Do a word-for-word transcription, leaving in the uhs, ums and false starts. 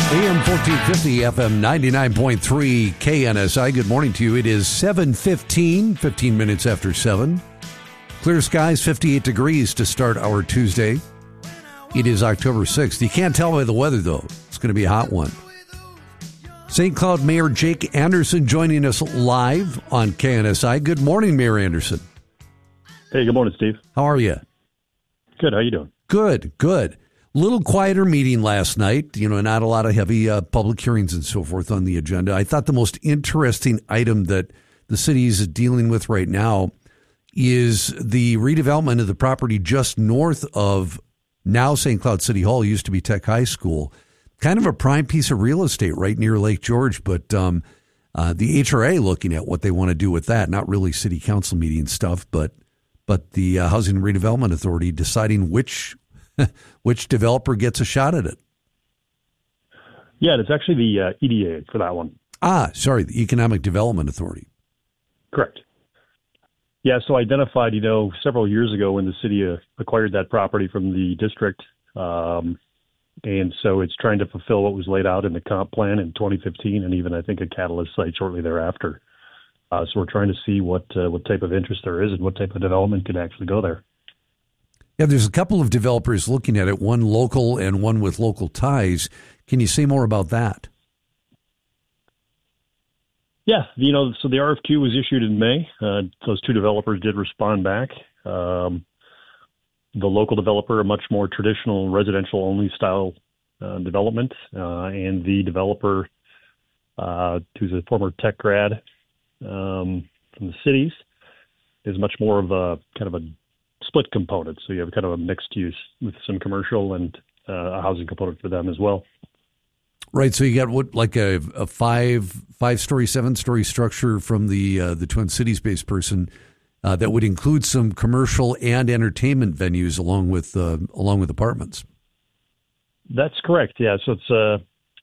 A M fourteen fifty, F M ninety-nine point three, K N S I. Good morning to you. It is seven fifteen, fifteen minutes after seven. Clear skies, fifty-eight degrees to start our Tuesday. It is October sixth. You can't tell by the weather, though. It's going to be a hot one. Saint Cloud Mayor Jake Anderson joining us live on K N S I. Good morning, Mayor Anderson. Hey, good morning, Steve. How are you? Good. How you doing? Good, good. Little quieter meeting last night, you know, not a lot of heavy uh, public hearings and so forth on the agenda. I thought the most interesting item that the city is dealing with right now is the redevelopment of the property just north of now Saint Cloud City Hall, used to be Tech High School. Kind of a prime piece of real estate right near Lake George, but um, uh, the H R A looking at what they want to do with that. Not really city council meeting stuff, but but the uh, Housing and Redevelopment Authority deciding which which developer gets a shot at it. Yeah, it's actually the uh, E D A for that one. Ah, sorry, the Economic Development Authority. Correct. Yeah, so identified, you know, several years ago when the city uh, acquired that property from the district, um, and so it's trying to fulfill what was laid out in the comp plan in twenty fifteen, and even I think a catalyst site shortly thereafter. Uh, so we're trying to see what uh, what type of interest there is and what type of development could actually go there. Yeah, there's a couple of developers looking at it, one local and one with local ties. Can you say more about that? Yeah, you know, so the R F Q was issued in May. Uh, those two developers did respond back. Um, the local developer, a much more traditional residential-only style uh, development, uh, and the developer, uh, who's a former tech grad um, from the cities, is much more of a kind of a split component. So you have kind of a mixed use with some commercial and uh, a housing component for them as well. Right. So you got what, like a, a five five story, seven story structure from the uh, the Twin Cities based person uh, that would include some commercial and entertainment venues along with uh, along with apartments. That's correct. Yeah. So it's uh,